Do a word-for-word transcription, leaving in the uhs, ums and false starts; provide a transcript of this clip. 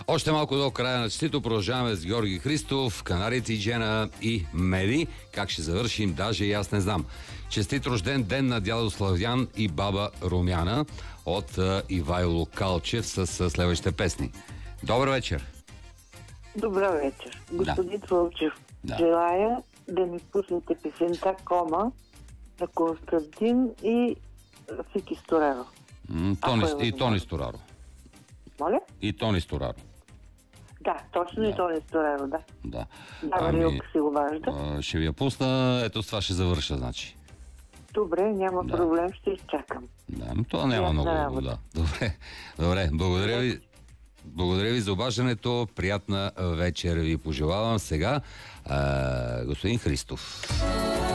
Още малко до края на честито продължаваме с Георги Христов, Канарите и Джена и Меди. Как ще завършим, даже и аз не знам. Честит рожден ден на дядо Славян и баба Румяна от uh, Ивайло Калчев с uh, следващите песни. Добър вечер! Добър вечер, господин да. Вълчев. Да. Желая да ми пуснете песента Кома на Константин и Фики Стораро. М, Тони, и Тони Стораро. Моля? И Тони Стораро. Да, точно Да. и Тони Стораро, да. Да. Да, Ами, Варилка си го важда. а, ще ви я пусна, ето с това ще завърша, значи. Добре, няма Да. проблем, ще изчакам. Да, но това няма Приятна много. работа. Да. Добре, добре, благодаря ви. Благодаря ви за обаждането. Приятна вечер ви пожелавам. Сега а, господин Христов.